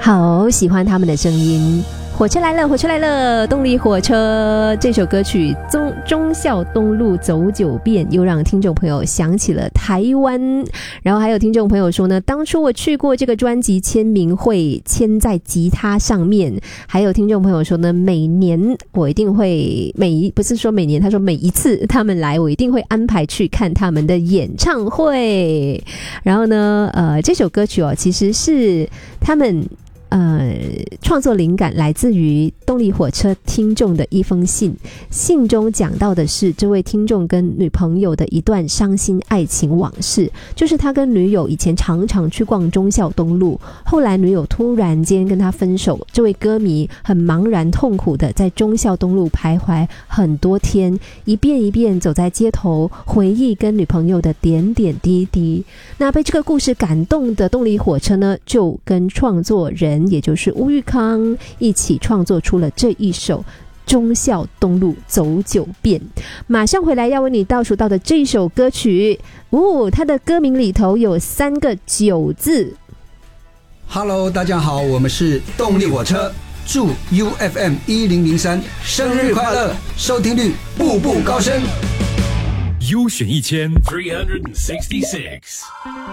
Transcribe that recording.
好喜欢他们的声音。火车来了，火车来了，动力火车这首歌曲忠孝东路走九遍，又让听众朋友想起了台湾。然后还有听众朋友说呢，当初我去过这个专辑签名会，签在吉他上面。还有听众朋友说呢，每年我一定会不是说每年，他说每一次他们来，我一定会安排去看他们的演唱会。然后呢这首歌曲其实是他们创作灵感来自于动力火车听众的一封信，信中讲到的是这位听众跟女朋友的一段伤心爱情往事，就是他跟女友以前常常去逛忠孝东路，后来女友突然间跟他分手，这位歌迷很茫然痛苦的在忠孝东路徘徊很多天，一遍一遍走在街头，回忆跟女朋友的点点滴滴。那被这个故事感动的动力火车呢，就跟创作人也就是乌玉康一起创作出了这一首忠孝东路走九遍。马上回来要为你倒数到的这一首歌曲它的歌名里头有3个9字。 Hello 大家好，我们是动力火车，祝 UFM 1003生日快乐，收听率步步高升， 优选1366